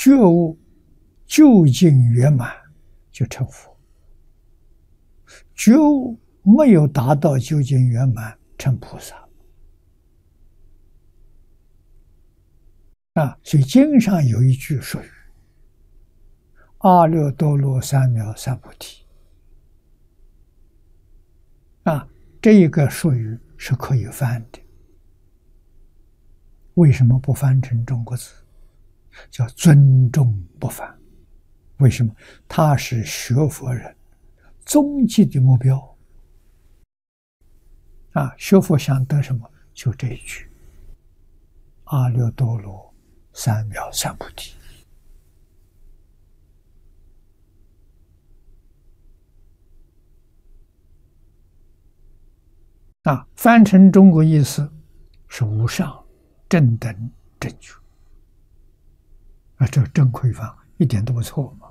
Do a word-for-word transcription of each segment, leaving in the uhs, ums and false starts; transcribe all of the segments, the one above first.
觉悟究竟圆满，就成佛；觉悟没有达到究竟圆满，成菩萨。啊，所以经上有一句说语：“阿耨多罗三藐三菩提。”啊，这一个术语是可以翻的。为什么不翻成中国字？叫尊重不翻。为什么？它是学佛人终极的目标。啊，学佛想得什么？就这一句：阿耨多罗三藐三菩提。啊，翻成中国意思是无上正等正觉。啊，这真可以翻，一点都不错嘛。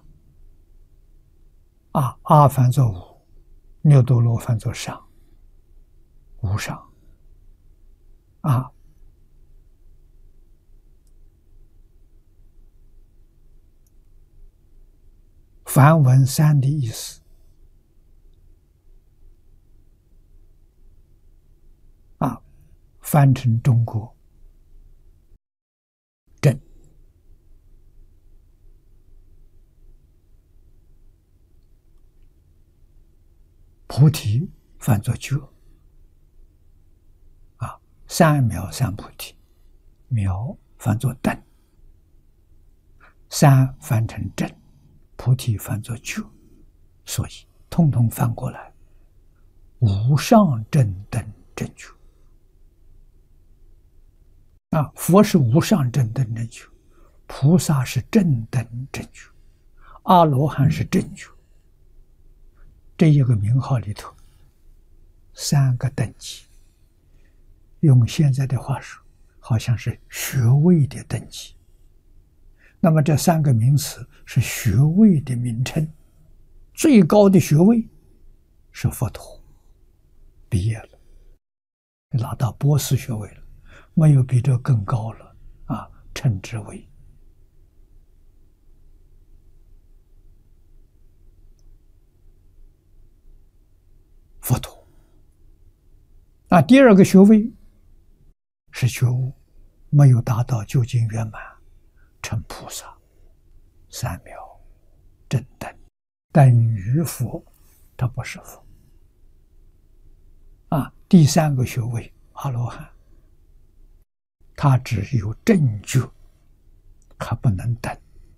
啊，阿翻作无，耨多罗翻作上，无上。啊，梵文三的意思。啊，翻成中国正。菩提翻作觉。啊，三藐三菩提，藐翻作等，三翻成正，菩提翻作觉，所以通通翻过来，无上正等正觉。啊，佛是无上正等正觉，菩萨是正等正觉，阿罗汉是正觉。这一个名号里头，三个等级，用现在的话说，好像是学位的等级。那么这三个名词是学位的名称，最高的学位是佛陀，毕业了，拿到博士学位了，没有比这更高了啊，称之为佛陀。那第二个学位是觉悟，没有达到究竟圆满，成菩萨，三藐正等，等于佛，他不是佛。啊，第三个学位阿罗汉，他只有正觉，还不能等。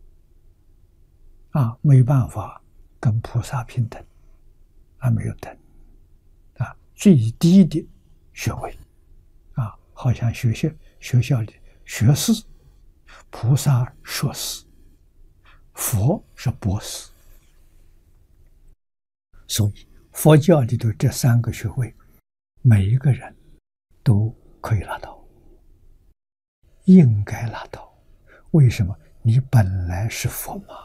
啊，没办法跟菩萨平等，还没有等。啊，最低的学位，啊，好像学校学校里学士，菩萨硕士，佛是博士。所以佛教里头这三个学位，每一个人都可以拿到，应该拿到。为什么？你本来是佛嘛，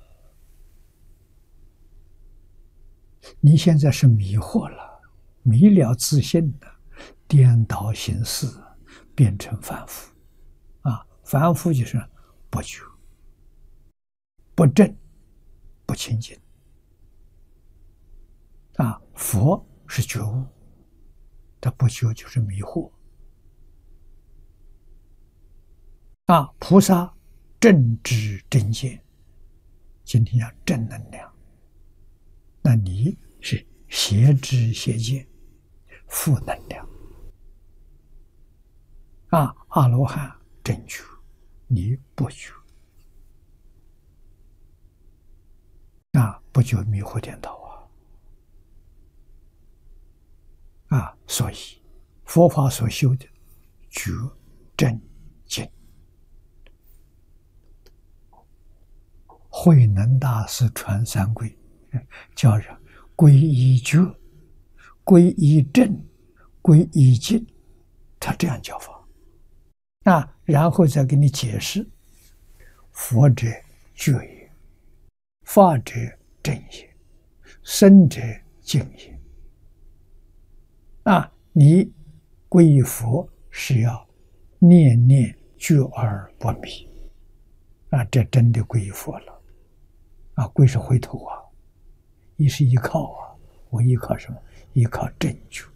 你现在是迷惑了，迷了自信了，颠倒形式，变成凡夫。啊，凡夫就是不觉、不正、不清净。啊，佛是觉悟，他不觉就是迷惑。啊，菩萨正知正见，今天讲正能量，那你是邪知邪见，负能量。啊，阿罗汉正觉，你不觉。啊，不觉迷惑颠倒啊。啊，所以佛法所修的觉正见。慧能大师传三皈，叫人皈依觉、皈依正、皈依净，他这样教法。啊，然后再给你解释：佛者觉也，法者正也，僧者净也。啊，你皈依佛是要念念觉而不迷。 啊，这真的皈依佛了。啊，皈是回头啊，一是依靠啊，我依靠什么？依靠正觉。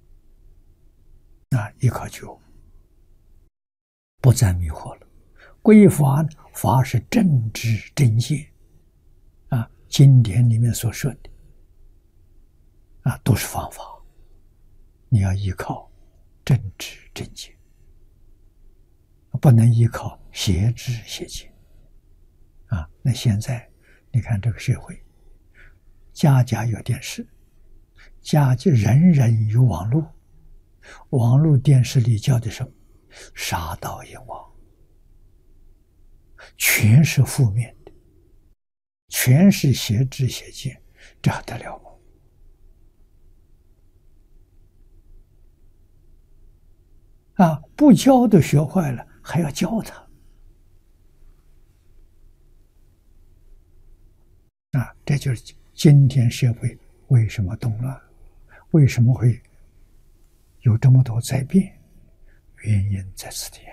啊，依靠觉，不再迷惑了。皈依法，法是正知正见。啊，经典里面所说的，啊，都是方法。你要依靠正知正见，不能依靠邪知邪见。啊，那现在你看这个社会，家家有电视，家家人人有网络，网络电视里教的什么？杀盗淫妄，全是负面的，全是邪知邪见，这还得了吗？啊，不教都学坏了，还要教他。啊，这就是今天社会为什么动乱，为什么会有这么多灾变，原因在此地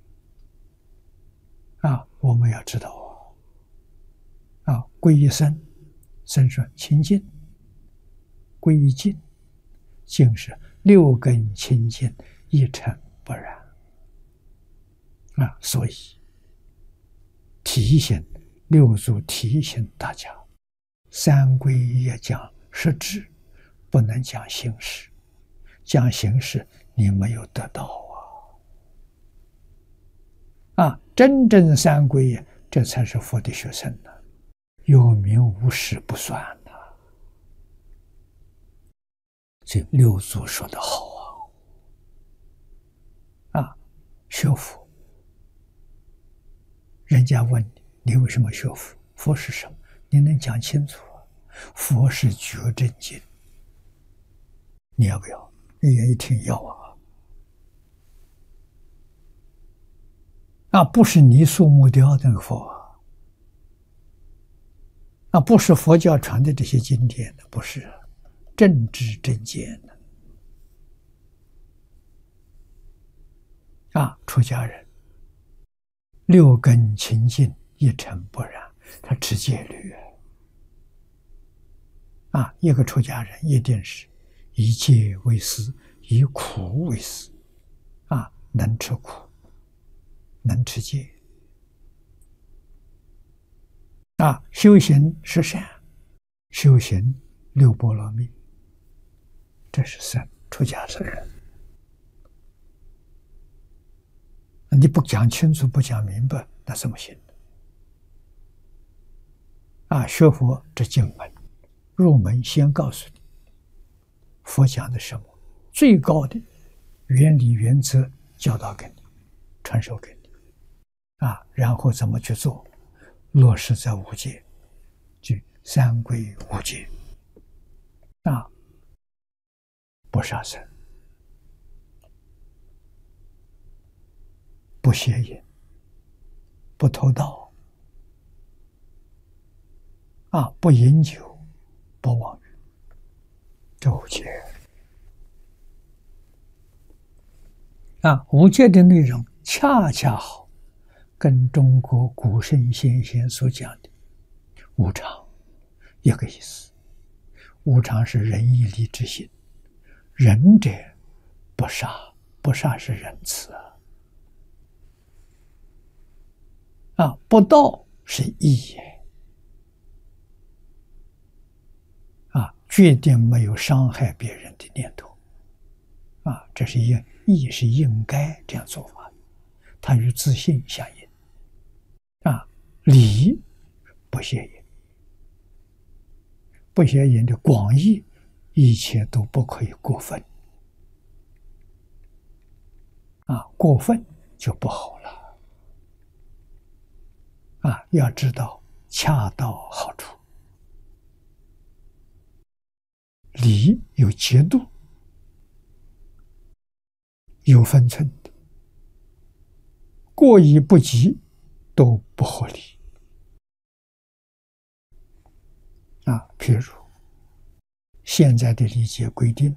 啊！啊，我们要知道啊，啊，皈依僧，僧说清净；皈依净，净是六根清净，一尘不染。啊，所以提醒六祖提醒大家。三皈依要讲实质，不能讲形式。讲形式，你没有得到啊！啊，真正三皈依，这才是佛的学生呢。有名无实不算呢。所以六祖说得好啊！啊，学佛，人家问你，你为什么学佛？佛是什么？你能讲清楚？佛是觉真经，你要不要？你愿意听？要啊！啊，不是泥塑木雕那个佛啊，啊，不是佛教传的这些经典的，不是正知正见的。啊，出家人六根清净，一尘不染，他持戒律。啊，一个出家人一定是以戒为师，以苦为师。啊，能吃苦，能持戒。啊，修行是善，修行六波罗蜜，这是三出家之人。你不讲清楚，不讲明白，那怎么行？啊，学佛这经门入门，先告诉你佛讲的什么最高的原理原则，教导给你，传授给你。啊，然后怎么去做，落实在五戒，就三皈五戒。啊，不杀生，不邪淫，不偷盗，啊，不饮酒，不妄语，这五戒。啊，五戒的内容恰恰好跟中国古圣先贤所讲的无常一个意思。无常是仁义礼智信，仁者不杀，不杀是仁慈啊。啊，不盗是义也。啊，决定没有伤害别人的念头。啊，这是应义是应该这样做法的，它与自信相应。啊，礼不邪淫，不邪淫的广义，一切都不可以过分。啊，过分就不好了。啊，要知道恰到好处，礼有节度，有分寸的，过犹不及都不合理。啊，譬如现在的礼节规定，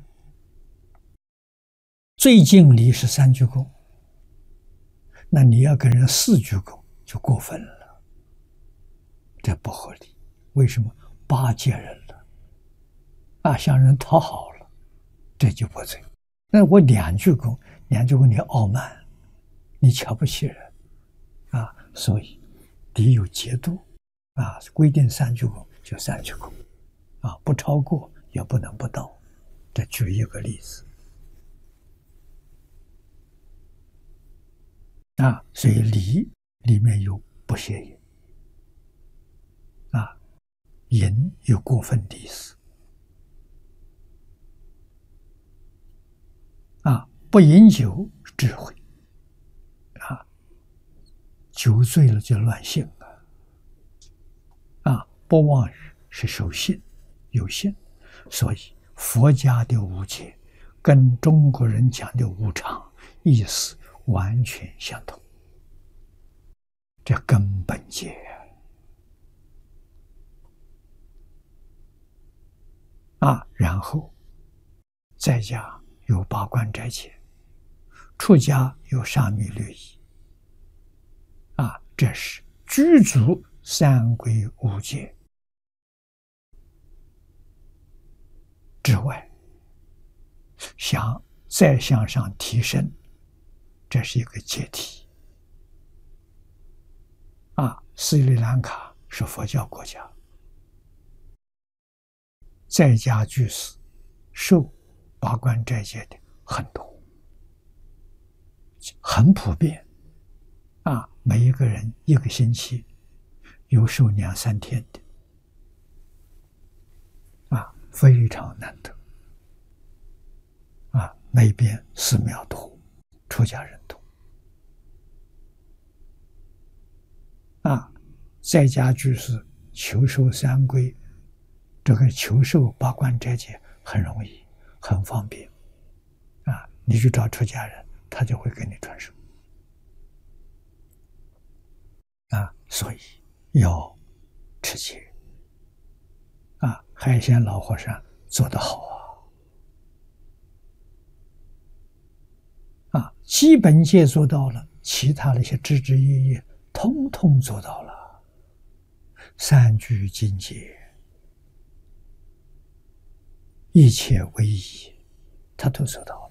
最敬礼是三鞠躬，那你要跟人四鞠躬就过分了。 这不合理。为什么？巴结人了，啊，向人讨好了，这就不对。那我两鞠躬，两鞠躬你傲慢，你瞧不起人，啊，所以礼有节度，啊，规定三鞠躬就三鞠躬，啊，不超过也不能不到。这举一个例子。啊，所以礼里面有不谐音，啊，淫有过分的意思，啊，不饮酒智慧，啊，酒醉了就乱性了，啊，不妄语是守信，有信，所以佛家的五戒跟中国人讲的无常意思完全相同，这根本戒啊。然后在家有八关斋戒，出家有沙弥律仪，啊，这是具足三规五戒之外，想再向上提升，这是一个阶梯。啊，斯里兰卡是佛教国家，在家居士受八关斋戒的很多，很普遍。啊，每一个人一个星期有受两三天的，啊，非常难得。啊，那边寺庙多，出家人多。啊，在家居士求受三规，这个求受八关斋戒很容易，很方便。啊，你去找出家人，他就会给你传授。啊，所以要持戒。啊，海鲜老和尚做得好啊！啊，基本戒做到了，其他的一些枝枝叶叶通通做到了。三聚境界，一切唯一，他都做到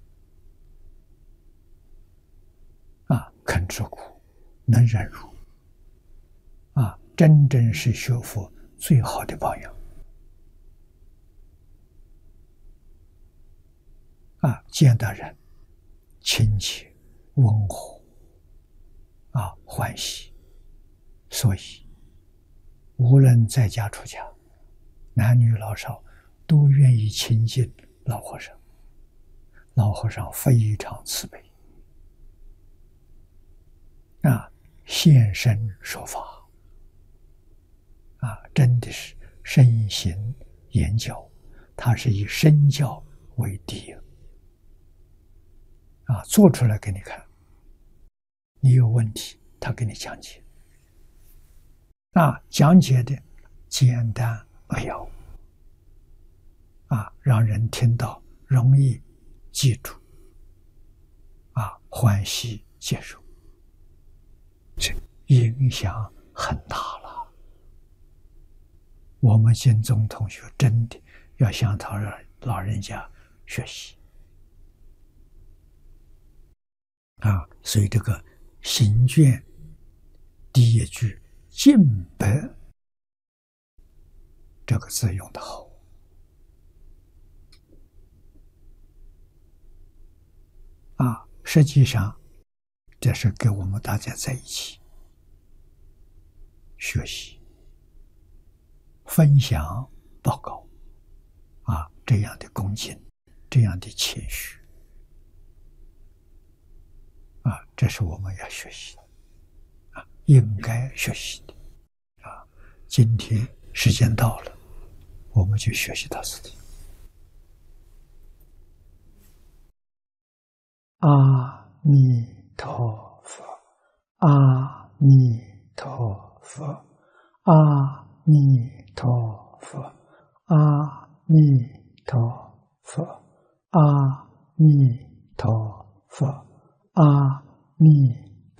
了。啊，肯吃苦，能忍辱，啊，真正是学佛最好的榜样。啊，见到人亲切温和，啊，欢喜，所以无论在家出家，男女老少都愿意亲近老和尚。老和尚非常慈悲，啊，现身说法，啊，真的是身行言教，他是以身教为第一。啊，做出来给你看，你有问题，他给你讲解。啊，讲解的简单扼要，啊，让人听到容易记住，啊，欢喜接受，这影响很大了。我们心中同学真的要向他老人家学习。啊，所以这个行卷第一句“净白”这个字用得好。啊，实际上这是给我们大家在一起学习、分享、报告，啊，这样的恭敬，这样的谦虚。啊，这是我们要学习的，啊，应该学习的，啊，今天时间到了，我们就学习到此地。阿弥陀佛，阿弥陀佛，阿弥